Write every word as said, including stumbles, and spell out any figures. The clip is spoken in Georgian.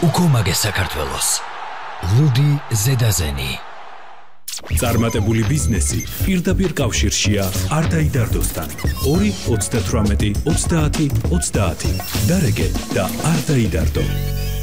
უკომაგე საქართველოს. ლუდი ზედაზენი. წარმატებული ბიზნესი პირდაპირ კავშირშია არდაიდარდოსთან. ორი ოცდათვრამეტი ოცდაათი ოცდაათი. დარეგე და არდაიდარდო.